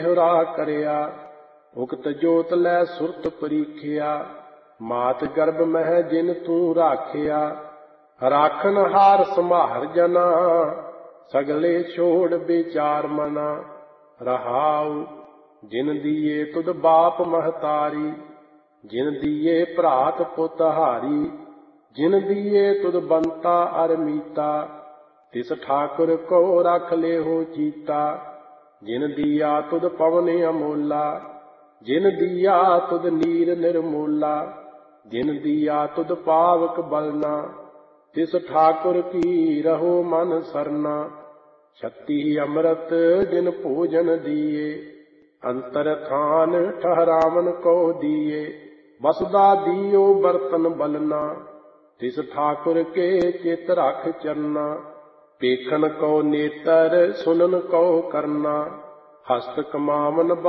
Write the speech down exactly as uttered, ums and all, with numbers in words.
ਹੁਰਾ ਕਰਿਆ। ਉਕਤ ਜੋਤ ਲੈ ਸੁਰਤ ਪਰੀਖਿਆ, ਮਾਤ ਗਰਭ ਮਹਿ ਜਿਨ ਤੂੰ ਰਾਖਿਆ। ਰਾਖਨ ਹਾਰ ਸੰਭਾਰ ਜਨਾ, ਸਗਲੇ ਛੋੜ ਵਿਚਾਰ ਮਨਾ। ਰਹਾਉ ਜਿਨ ਦੀਏ ਤੁਧ ਬਾਪ ਮਹਤਾਰੀ, ਜਿਨ ਦੀਏ ਭਰਾਤ ਪੁੱਤ ਹਾਰੀ। ਜਿਨ ਦੀਏ ਤੁਧ ਬੰਤਾ ਅਰ ਮੀਤਾ, ਤਿਸ ਠਾਕੁਰ ਕੋ ਰਖ ਲਿਹੋ ਚੀਤਾ। ਜਿਨ ਦੀਆ ਤੁਧ ਪਵਨ ਅਮੋਲਾ, ਜਿਨ ਦੀਆ ਤੁਧ ਨੀਰ ਨਿਰਮੋਲਾ। ਜਿਨ ਦੀਆ ਤੁਧ ਪਾਵਕ ਬਲਨਾ, ਤਿਸ ਠਾਕੁਰ ਕੀ ਰਹੋ ਮਨ ਸਰਨਾ। ਛੱਤੀ ਅੰਮ੍ਰਿਤ ਜਿਨ ਭੋਜਨ ਦੀਏ, ਅੰਤਰ ਖਾਨ ਠਹਰਾਵਨ ਕੋ ਦੀਏ। ਬਸਦਾ ਦੀਓ ਬਰਤਨ ਬਲਨਾ, ਤਿਸ ਠਾਕੁਰ ਕੇ ਚਿਤ ਰਖ ਚਰਨਾ। ਵੇਖਨ ਕੋ ਨੇਤਰ ਸੁਨਨ ਕੋ ਕਰਨਾ, ਹਸਤ ਕਮਾਵਨ